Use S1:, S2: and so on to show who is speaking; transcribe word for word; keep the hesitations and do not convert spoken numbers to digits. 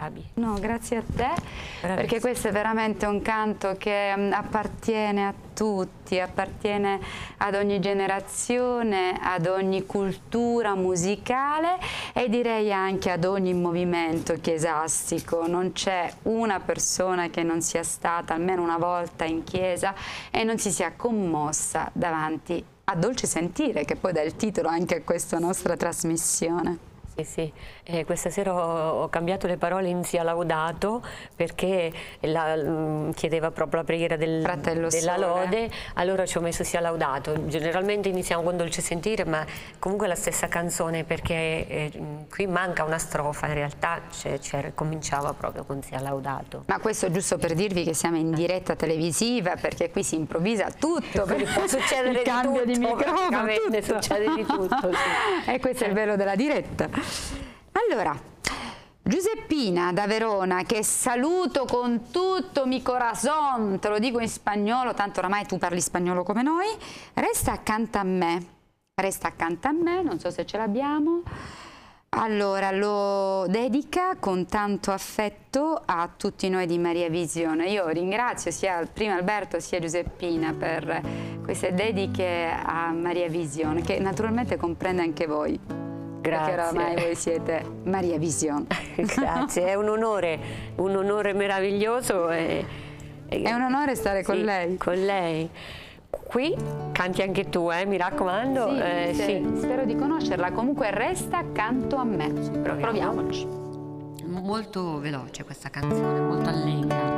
S1: bravi.
S2: No, grazie a te,
S1: Bravissimo.
S2: perché questo è veramente un canto che um, appartiene a tutti, appartiene ad ogni generazione, ad ogni cultura musicale e direi anche ad ogni movimento chiesastico. Non c'è una persona che non sia stata almeno una volta in chiesa e non si sia commossa davanti a Dolce Sentire, che poi dà il titolo anche a questa nostra trasmissione.
S1: Sì, sì. Eh, questa sera ho, ho cambiato le parole in sia laudato perché la, mh, chiedeva proprio la preghiera del, della
S2: Sole.
S1: lode, allora ci ho messo sia laudato. Generalmente iniziamo con Dolce Sentire, ma comunque è la stessa canzone perché eh, qui manca una strofa, in realtà cominciava proprio con sia laudato.
S2: Ma questo è giusto per dirvi che siamo in diretta televisiva, perché qui si improvvisa tutto,
S1: può succedere
S2: il cambio
S1: di, tutto,
S2: di microfono, tutto.
S1: succede di tutto. Sì.
S2: E questo è il velo della diretta. Allora, Giuseppina da Verona, che saluto con tutto mi corazón, te lo dico in spagnolo, tanto oramai tu parli spagnolo come noi, resta accanto a me, resta accanto a me, non so se ce l'abbiamo. Allora, lo dedica con tanto affetto a tutti noi di Maria Visione. Io ringrazio sia prima Alberto sia Giuseppina per queste dediche a Maria Visione, che naturalmente comprende anche voi.
S1: Grazie.
S2: Perché oramai voi siete Maria Visione.
S1: Grazie, è un onore, un onore meraviglioso. E, e,
S2: è un onore stare
S1: sì,
S2: con lei.
S1: Con lei. Qui canti anche tu, eh, mi raccomando.
S2: Sì,
S1: eh,
S2: sì,
S1: sì.
S2: Spero di conoscerla, comunque resta accanto a me.
S1: Proviamo.
S2: Proviamoci.
S3: Molto veloce questa canzone, molto allegra.